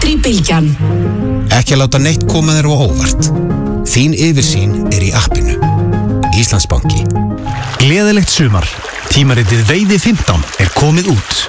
í Bylgjan. Ekki að láta neitt koma þér á óvart. Þín yfirsýn í appinu. Íslandsbanki. Gleðilegt sumar. Tímaritið Veiði 15 komið út.